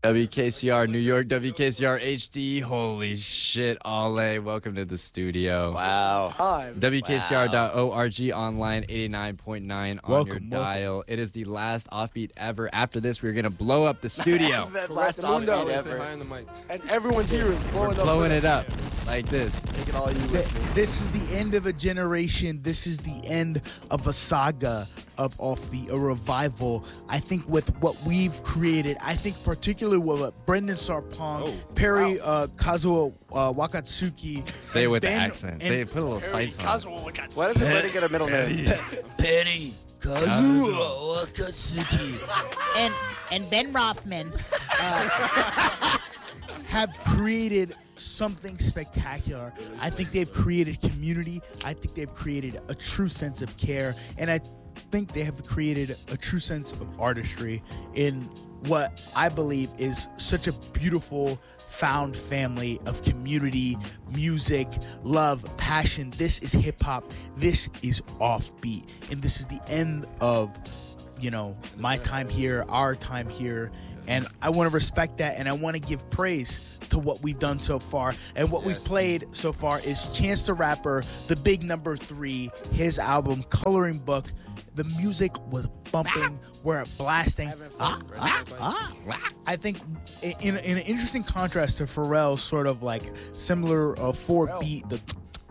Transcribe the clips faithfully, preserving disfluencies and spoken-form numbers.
W K C R New York, W K C R H D. Holy shit, Ale. Welcome to the studio. Wow. Time. W K C R dot org online, eighty-nine point nine on Welcome, your welcome. dial. It is the last offbeat ever. After this, we're going to blow up the studio. That Correct last the window. offbeat Say ever. hi on the mic. And everyone here is blowing We're up. blowing it up like this. Take it all you Th- with me. This is the end of a generation. This is the end of a saga of offbeat, a revival. I think with what we've created, I think particularly with what Brendan Sarpong, Oh, Perry uh, Kazuo uh, Wakatsuki, Say it and with the Ben- accent. and Say it, put a little spice on it. Why does everybody get a middle name? Perry Kazuo Wakatsuki and and Ben Rothman. have created something spectacular. I think they've created community. I think they've created a true sense of care. And I think they have created a true sense of artistry in what I believe is such a beautiful found family of community, music, love, passion. This is hip hop. This is offbeat. And this is the end of, you know, my time here, our time here. And I want to respect that, and I want to give praise to what we've done so far. And what we've played so far is Chance the Rapper, the big number three, his album, Coloring Book. The music was bumping, we're blasting. Ah, ah, ah, ah. I think in, in an interesting contrast to Pharrell's sort of like similar uh, four beat, the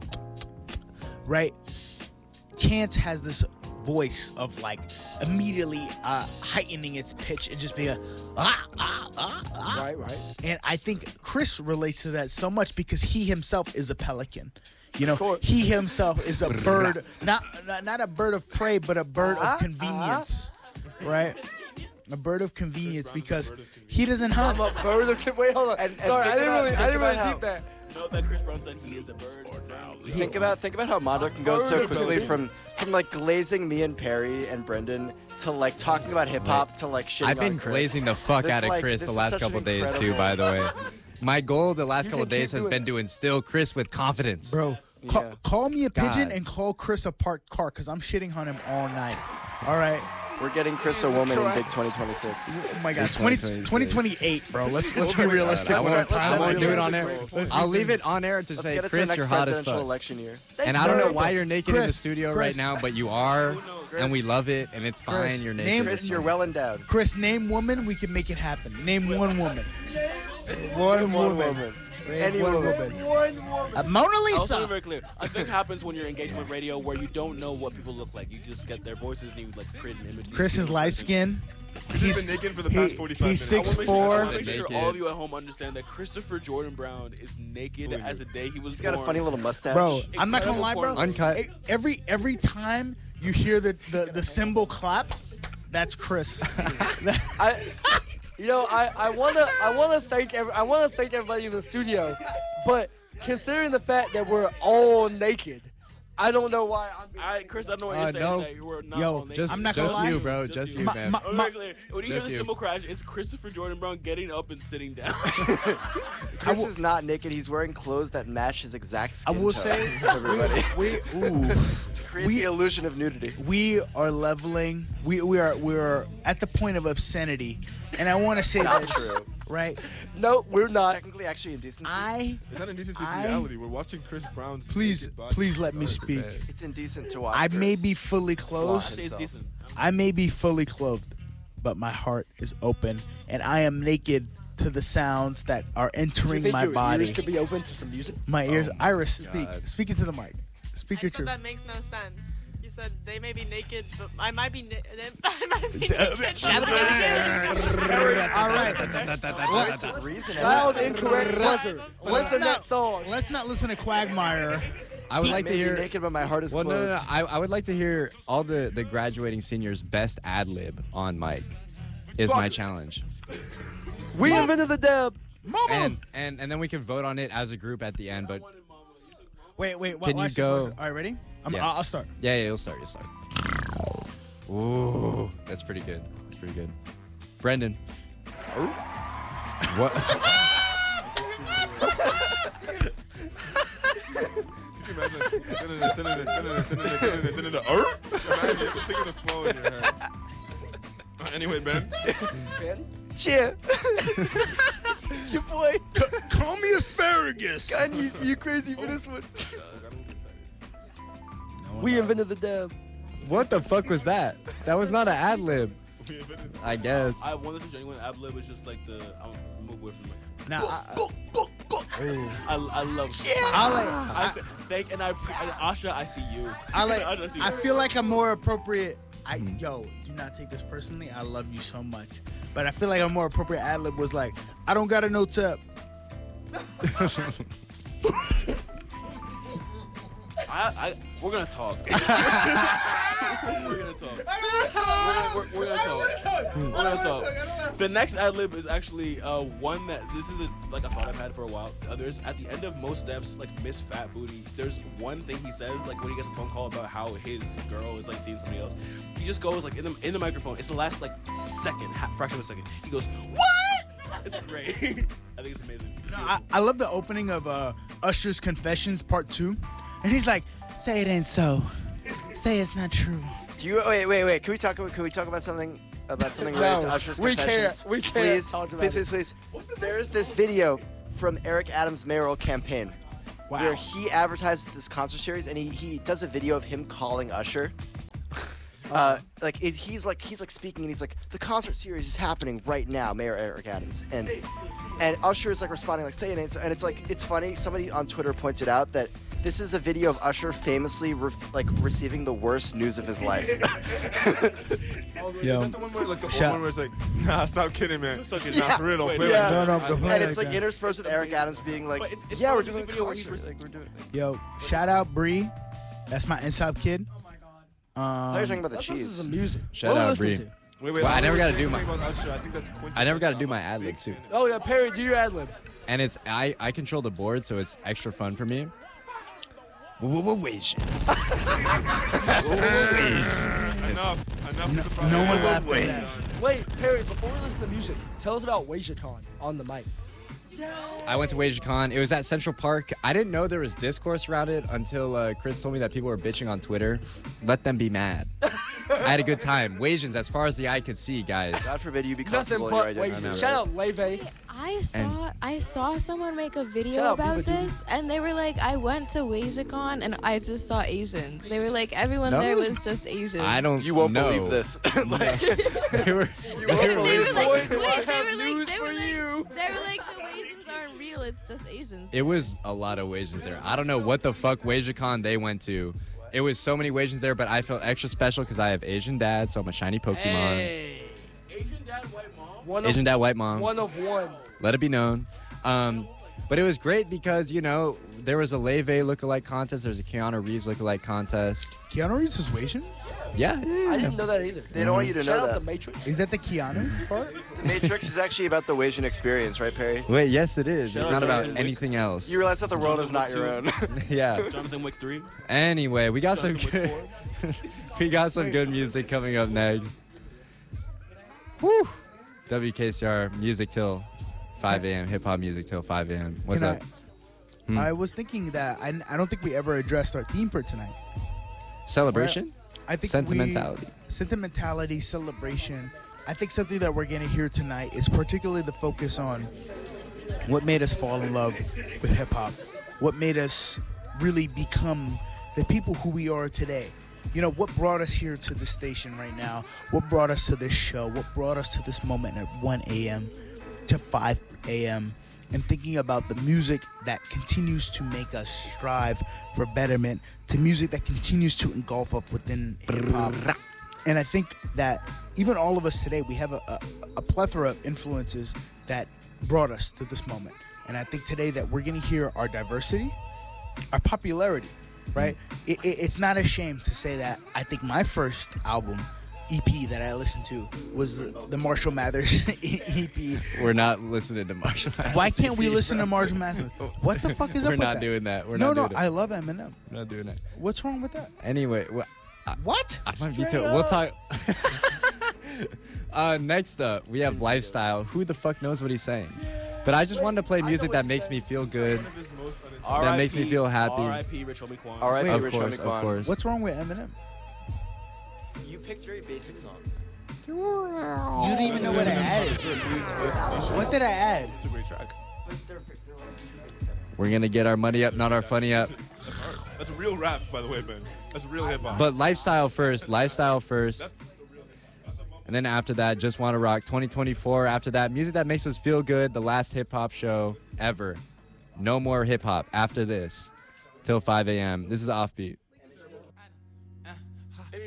right? Chance has this voice of like immediately uh, heightening its pitch and just being a ah, ah, ah, ah. Right, right. And I think Chris relates to that so much because he himself is a pelican. You know, course. he himself is a bird, not, not not a bird of prey, but a bird Uh-huh, of convenience, right? A bird of convenience Brown is a because bird of convenience. he doesn't I'm hunt. a bird of wait, hold on. And- and Sorry, I think didn't about- really, I think didn't really about deep that. Know that Chris Brown said he is a bird. Think about think about how Mondo can go Bird so of quickly convenience. from from like glazing me and Perry and Brendan to like talking about hip hop to like shitting I've been on Chris. glazing the fuck This, out of like, Chris this the is last such an couple days too, incredible- by the way. My goal the last You couple can days keep has doing been it. to instill Chris with confidence. Bro, ca- Yeah. call me a pigeon God. and call Chris a parked car because I'm shitting on him all night. All right. We're getting Chris a woman in correct. Big twenty twenty-six. Oh my God, Big twenty, twenty twenty twenty-eight, bro. Let's let's be Oh my God. realistic. I with want our to timeline. do it on air. Let's I'll leave it on air to Let's say, get it to the Chris, next you're hot as presidential fuck. election year. And I don't know bro. why you're naked in the Chris, studio Chris. right now, but you are, Chris. and we love it, and it's fine. Chris, You're name- naked. Chris, you're well endowed. Chris, name woman, we can make it happen. Name one woman. One One woman. woman. Name Any one woman. woman. One woman. Uh, Mona I'll Lisa. be very clear. I think happens when you're engaged with radio where you don't know what people look like. You just get their voices and you like create an image. Chris is light skinned. He's been naked for the past he- forty-five he's minutes. I six want four. to make sure, Naked. all of you at home understand that Christopher Jordan Brown is naked Fully as a day he was He's got a born. funny little mustache. Bro, I'm not gonna lie, Incredible bro. porn. Uncut. E- Every every time you hear the the, the cymbal clap, that's Chris. I, you know, I, I wanna I wanna thank every, I wanna thank everybody in the studio, but considering the fact that we're all naked, I don't know why I'm. Being I, Chris, I know what Uh, you're saying. no. That you were not Yo, all naked. Just, I'm not just gonna lie. you, bro. Just Just you. you, My- man. my- Oh, very clear. When you hear Just the you. cymbal crash, it's Christopher Jordan Brown getting up and sitting down. Chris is not naked. He's wearing clothes that match his exact I skin will tone. say, everybody. we ooh, to create we- the illusion of nudity. we are leveling. We we are we are at the point of obscenity, and I want to say Not this, true. right? No, we're It's not. technically actually indecency. I It's not indecency, it's I- reality. We're watching Chris Brown's please naked body. please let me speak. It's indecent to watch. I may Chris. be fully I clothed. say it's decent. I may be fully clothed, but my heart is open, and I am naked to the sounds that are Do you entering think my your body. ears could be open to some music? My ears. Oh Iris, speak. God. Speak into the mic. Speak I your said truth. that makes no sense. You said they may be naked, but I might be. Na- I might be Uh, naked. All right. What's the reason? Loud, incorrect buzzer. What's Let's the not- next song? Let's not listen to Quagmire. I would like to May be hear. naked, but my heart is Well, no, closed. no, no. I, I would like to hear all the, the graduating seniors' best ad lib on mic. Is my challenge, We invented the dab. Mama. and and and then we can vote on it as a group at the end. But wait, wait. Can you watch this, go- watch this. All right, ready? I'm, Yeah. I'll, I'll start. yeah, yeah, you'll start. You'll start. Ooh, that's pretty good. That's pretty good. Brendan. What? Could you imagine? Imagine you have to think of the flow in your head. Anyway, Ben. Ben? Cheer. Your boy. Call me asparagus. God, you, you crazy for this one. We invented the dab. What the fuck was that? That was not an ad lib. I guess. I want this a genuine ad lib. It's just like the I'm move away from it. Now, I, I, I love. I like. I, say, thank and I and Asha, I see you. I like. Asha, see I you. feel like I'm more appropriate. I yo, do not take this personally. I love you so much, but I feel like a more appropriate ad lib was like, I don't got a no tip. I, I, we're gonna talk. we're gonna talk. We're gonna, we're, we're gonna talk. We're gonna talk. The next ad lib is actually uh, one that this is a, like a thought I've had for a while. Uh, there's at the end of most Def's like Miss Fat Booty. There's one thing he says like when he gets a phone call about how his girl is like seeing somebody else. He just goes like in the in the microphone. It's the last like second, half, fraction of a second. He goes, "What?" It's great. I think it's amazing. I, I love the opening of uh, Usher's Confessions Part Two, and he's like, "Say it ain't so. Say it's not true." Do you wait, wait, wait? Can we talk about? Can we talk about something about something No, related to Usher's we can't. Confessions? We can't please, talk about please, it. please, please. There's this video from Eric Adams' mayoral campaign Wow. where he advertises this concert series, and he, he does a video of him calling Usher. Uh, like is he's like he's like speaking, and he's like, the concert series is happening right now, Mayor Eric Adams, and and Usher is like responding like, say it ain't so, and it's like it's funny. Somebody on Twitter pointed out that this is a video of Usher famously re- like receiving the worst news of his life. Yo, Is that the one where like the shout- old one where it's like, nah, stop kidding, man. Stop kidding. Nah, Yeah. for real, don't Wait, play yeah. like No, no, that. don't play And like it's like that. interspersed with Eric Adams being like, But it's- it's "Yeah, a we're music doing a video where concert. he's Like, we're doing." Yo, shout out Bree. That's my inside kid. I thought you were talking Um, about the Let's listen to cheese. some music. Shout What are we out, listening Bree. to? Wait, wait. Well, I thought never we were gotta do saying my- something about Usher. I think that's I never gotta quintessential. do I'm my a ad lib big too. fan. Oh yeah, Perry, do your ad lib. And it's I I control the board, so it's extra fun for me. Wait. Enough. Enough with the problem. no one laughed at that. Wait, Perry, before we listen to music, tell us about WasiaCon on the mic. I went to WasiaCon. It was at Central Park. I didn't know there was discourse around it until uh, Chris told me that people were bitching on Twitter. Let them be mad. I had a good time. Wasians, as far as the eye could see, guys. God forbid you be Nothing comfortable but in your identity. Wasian. Shout out Leve. I saw I saw someone make a Shout video out about Booba Doo. this, and they were like, I went to WasiaCon and I just saw Asians. They were like, everyone No, there it was- was just Asian. I don't You won't know. believe this. Like, They were, you they won't were- believe they were this. like, Boy, do I wait, they have were like, news they for were you. like, they were like, the Asians aren't real. It's just Asians. It was a lot of Wasians there. I don't know what the fuck WasiaCon they went to. It was so many Wasians there, but I felt extra special because I have Asian dad, so I'm a shiny Pokemon. Hey. Asian dad, white mom. One Asian of, dad, white mom. one of one. Let it be known. Um, but it was great because, you know, there was a Leve lookalike contest. There's a Keanu Reeves lookalike contest. Keanu Reeves is Asian? Yeah. yeah. I didn't know that either. They don't want you to Shout know out that. the Matrix. Is that the Keanu part? The Matrix is actually about the Wasian experience, right, Perry? Wait, yes, it is. Shout It's out not about Jonathan Wick. anything else. You realize that the world is not your own. yeah. Jonathan Wick three. Anyway, we got some Jonathan good. we got some good music coming up next. Woo! W K C R music till five a.m. Hip hop music till five a.m. What's Can up? Hmm. I, I was thinking that I, I don't think we ever addressed our theme for tonight. Celebration? I think Sentimentality. We, sentimentality, celebration. I think something that we're going to hear tonight is particularly the focus on what made us fall in love with hip hop, what made us really become the people who we are today. You know, what brought us here to the station right now? What brought us to this show? What brought us to this moment at one a.m. to five a.m. and thinking about the music that continues to make us strive for betterment, to music that continues to engulf up within hip-hop. And I think that even all of us today, we have a, a, a plethora of influences that brought us to this moment. And I think today that we're going to hear our diversity, our popularity, right? It, it, it's not a shame to say that I think my first album, E P that I listened to was the, the Marshall Mathers E P. We're not listening to Marshall Mathers. Why can't we E P, listen bro. to Marshall Mathers? What the fuck is We're up with not that? doing that. We're no, not no, doing I it. love Eminem. We're not doing that. What's wrong with that? Anyway, wh- What? I might be too. We'll talk. uh, next up, we have Lifestyle. Who the fuck knows what he's saying? But I just wanted to play music that makes me feel good. One of his most unintentional- That makes me feel happy. R I P Rich Homie Quan. All right, Wait, Of Rich course, Homie of Quan. course. What's wrong with Eminem? You picked very basic songs. You didn't even know what I added. Sir, please, just, you should. What did I add? It's a great track. We're gonna get our money up, not our funny up. That's hard. That's a real rap, by the way, man. That's real hip hop. But lifestyle first, lifestyle first. That's the real hip hop. And then after that, Just Wanna Rock twenty twenty-four. After that, music that makes us feel good. The last hip hop show ever. No more hip hop after this. Till five a.m. This is Offbeat.